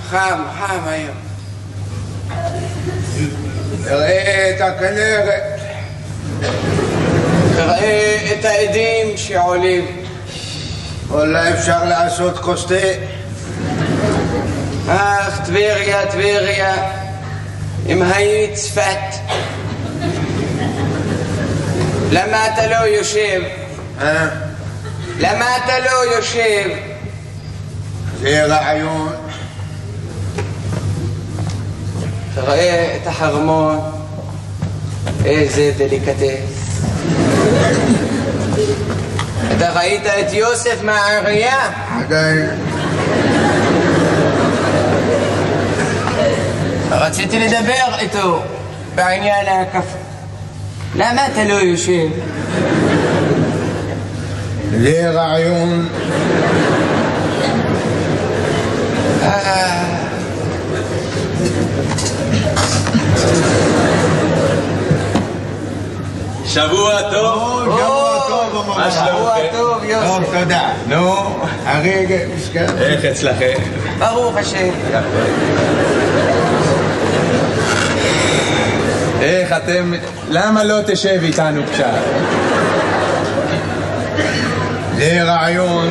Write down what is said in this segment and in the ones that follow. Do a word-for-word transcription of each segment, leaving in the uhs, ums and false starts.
חם, חם היום. תראה את הכנרת, תראה את העדים שעולים. אולי אפשר לעשות כוס תה. אך טבריה, טבריה, אם היית צפת, למה אתה לא יושב? אה? למה אתה לא יושב? זה רעיון. תראה את החרמון, איזה דליקטס. אתה ראית את יוסף מהעירייה? עדיין. רציתי לדבר איתו בעניין הקפה. למה אתה לא יושב? זה רעיון. שבוע טוב. שבוע טוב. מה שלומכם? שבוע טוב, יוסף. טוב, תודה. נו, הרגע, מסכן. איך אצלכם? ברוך השם. איך אתם... למה לא תשב איתנו קצת? זה רעיון.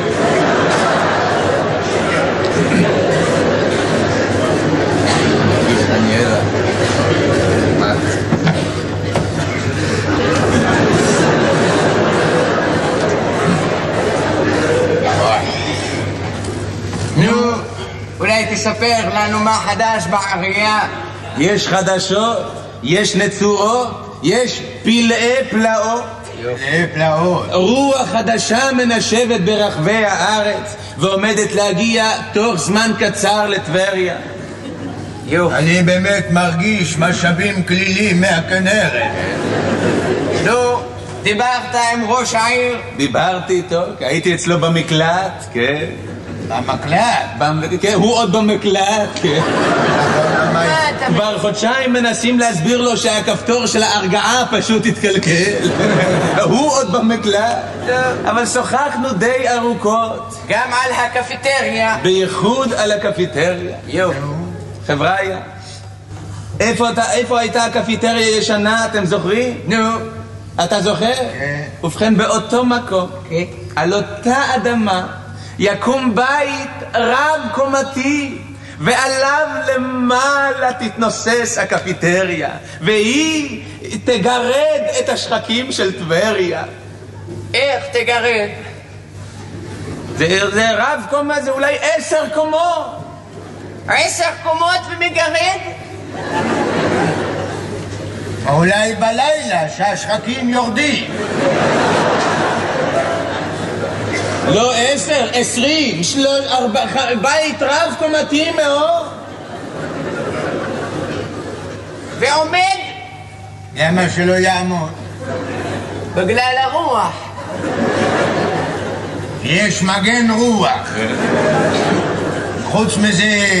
נו, אולי תספר לנו מה חדש בעירייה. יש חדשות, יש נצורות, יש פלאי פלאות. פלאי פלאות. רוח חדשה מנשבת ברחבי הארץ ועומדת להגיע תוך זמן קצר לטבריה. אני באמת מרגיש משאבים כלילים מהכנרת. נו, דיברת עם ראש העיר? דיברתי איתו, הייתי אצלו במקלט, כן. במקלט? כן, הוא עוד במקלט, כן. כבר חודשיים מנסים להסביר לו שהכפתור של ההרגעה פשוט התקלקל. הוא עוד במקלט. אבל שוחחנו די ארוכות. גם על הקפיטריה. בייחוד על הקפיטריה. יו. חבריה, איפה, אתה, איפה הייתה הקפיטריה ישנה, אתם זוכרים? נו. אתה זוכר? כן. ובכן, באותו מקום, כן. על אותה אדמה, יקום בית רב קומתי, ועליו למעלה תתנוסס הקפיטריה, והיא תגרד את השחקים של טבריה. איך תגרד? זה, זה רב קומה, זה אולי עשר קומות. עשר קומות ומגרד? אולי בלילה שהשחקים יורדים. לא עשר, עשרים, שלוש, ארבע, בית רב קומתי מאוד. ועומד? למה שלא יעמוד? בגלל הרוח. יש מגן רוח. חוץ מזה